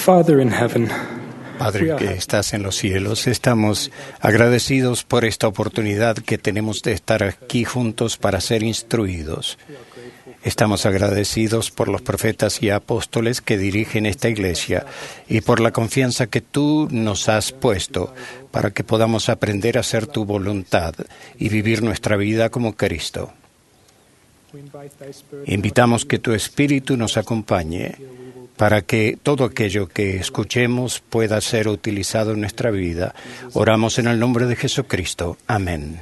Father in heaven, Padre que estás en los cielos, estamos agradecidos por esta oportunidad que tenemos de estar aquí juntos para ser instruidos. Estamos agradecidos por los profetas y apóstoles que dirigen esta iglesia y por la confianza que tú nos has puesto para que podamos aprender a hacer tu voluntad y vivir nuestra vida como Cristo. Invitamos que tu Espíritu nos acompañe para que todo aquello que escuchemos pueda ser utilizado en nuestra vida. Oramos en el nombre de Jesucristo. Amén.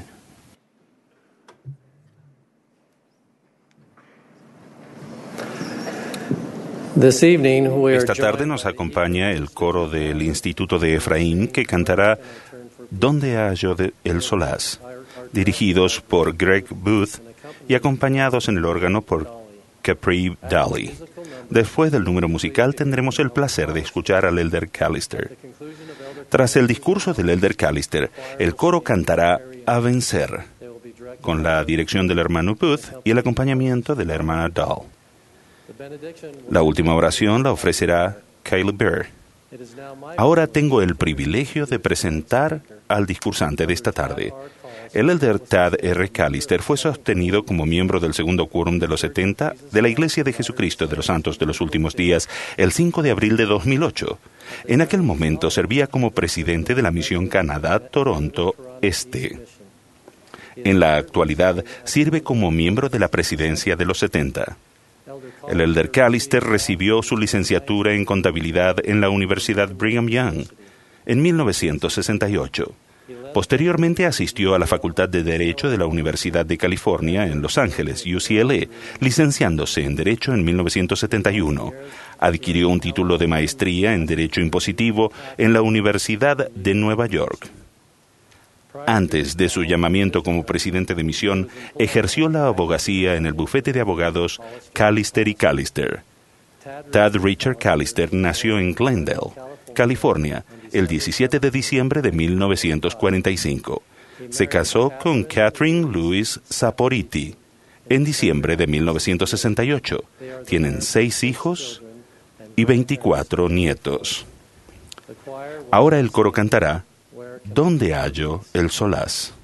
Esta tarde nos acompaña el coro del Instituto de Efraín que cantará ¿Dónde hallo el solaz?, dirigidos por Greg Booth y acompañados en el órgano por Capri Daly. Después del número musical tendremos el placer de escuchar al Elder Callister. Tras el discurso del Elder Callister, el coro cantará A Vencer, con la dirección del hermano Booth y el acompañamiento de la hermana Dahl. La última oración la ofrecerá Caleb Bear. Ahora tengo el privilegio de presentar al discursante de esta tarde. El Elder Tad R. Callister fue sostenido como miembro del segundo quórum de los 70 de la Iglesia de Jesucristo de los Santos de los Últimos Días el 5 de abril de 2008. En aquel momento servía como presidente de la misión Canadá-Toronto Este. En la actualidad sirve como miembro de la presidencia de los 70. El Elder Callister recibió su licenciatura en contabilidad en la Universidad Brigham Young en 1968. Posteriormente asistió a la Facultad de Derecho de la Universidad de California en Los Ángeles, UCLA, licenciándose en Derecho en 1971. Adquirió un título de maestría en Derecho Impositivo en la Universidad de Nueva York. Antes de su llamamiento como presidente de misión, ejerció la abogacía en el bufete de abogados Callister y Callister. Tad Richard Callister nació en Glendale, California, el 17 de diciembre de 1945. Se casó con Catherine Louise Saporiti en diciembre de 1968. Tienen 6 hijos y 24 nietos. Ahora el coro cantará ¿Dónde hallo el solaz?